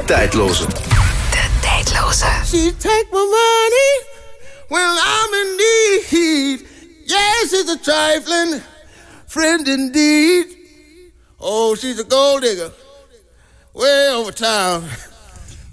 tijdloze. De tijdloze. She take my money when I'm in need. Yes, it's a trifling friend indeed. Oh, she's a gold digger way over town.